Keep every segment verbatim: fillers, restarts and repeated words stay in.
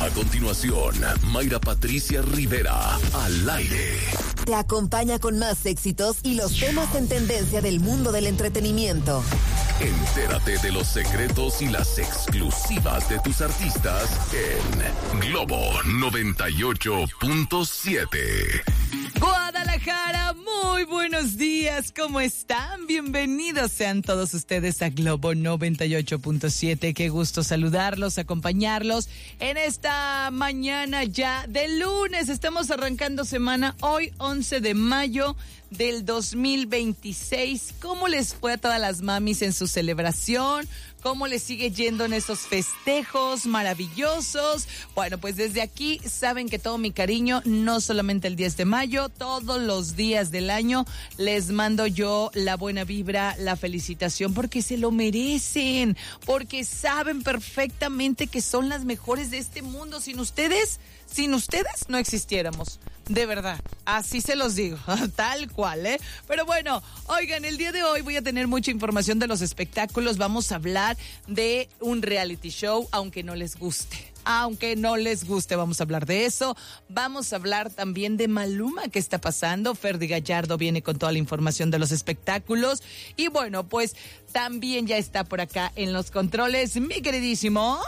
A continuación, Mayra Patricia Rivera, al aire. Te acompaña con más éxitos y los temas en tendencia del mundo del entretenimiento. Entérate de los secretos y las exclusivas de tus artistas en Globo noventa y ocho punto siete. Guadalajara, muy buenos días, ¿cómo están? Bienvenidos sean todos ustedes a Globo noventa y ocho punto siete. Qué gusto saludarlos, acompañarlos en esta mañana ya de lunes. Estamos arrancando semana hoy, once de mayo del dos mil veintiséis. ¿Cómo les fue a todas las mamis en su celebración? ¿Cómo les sigue yendo en esos festejos maravillosos? Bueno, pues desde aquí saben que todo mi cariño, no solamente el diez de mayo, todos los días del año les mando yo la buena vibra, la felicitación, porque se lo merecen, porque saben perfectamente que son las mejores de este mundo. Sin ustedes, sin ustedes no existiéramos. De verdad, así se los digo, tal cual, ¿eh? Pero bueno, oigan, el día de hoy voy a tener mucha información de los espectáculos. Vamos a hablar de un reality show, aunque no les guste. Aunque no les guste, vamos a hablar de eso. Vamos a hablar también de Maluma, ¿qué está pasando? Ferdy Gallardo viene con toda la información de los espectáculos. Y bueno, pues también ya está por acá en los controles mi queridísimo...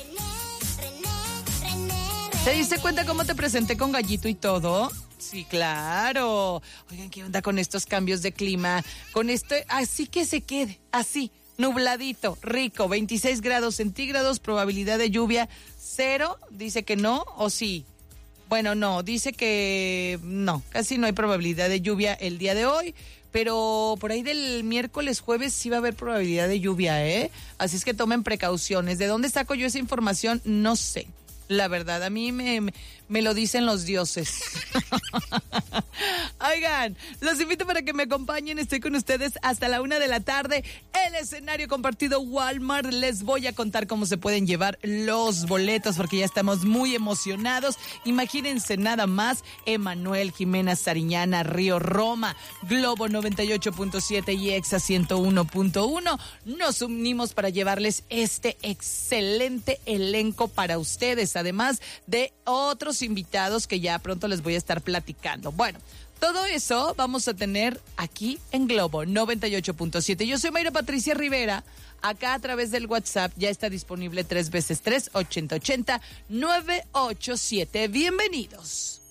¿Te diste cuenta cómo te presenté con gallito y todo? Sí, claro. Oigan, ¿qué onda con estos cambios de clima? Con esto, así que se quede, así, nubladito, rico, veintiséis grados centígrados, probabilidad de lluvia cero, dice que no, o sí. Bueno, no, dice que no, casi no hay probabilidad de lluvia el día de hoy, pero por ahí del miércoles, jueves sí va a haber probabilidad de lluvia, ¿eh? Así es que tomen precauciones. ¿De dónde saco yo esa información? No sé. La verdad, a mí me, me, me lo dicen los dioses. Oigan, los invito para que me acompañen. Estoy con ustedes hasta la una de la tarde. El escenario compartido Walmart. Les voy a contar cómo se pueden llevar los boletos porque ya estamos muy emocionados. Imagínense nada más. Emanuel, Jimena Sariñana, Río Roma, Globo noventa y ocho punto siete y Exa ciento uno punto uno. Nos unimos para llevarles este excelente elenco para ustedes, además de otros invitados que ya pronto les voy a estar platicando. Bueno, todo eso vamos a tener aquí en Globo noventa y ocho punto siete. Yo soy Mayra Patricia Rivera. Acá a través del WhatsApp ya está disponible tres veces tres, ochenta ochenta, nueve ocho siete. Bienvenidos.